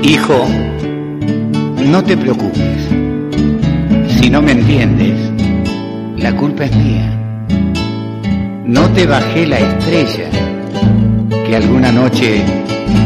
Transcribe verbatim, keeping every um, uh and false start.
Hijo, no te preocupes. Si no me entiendes, la culpa es mía. No te bajé la estrella que alguna noche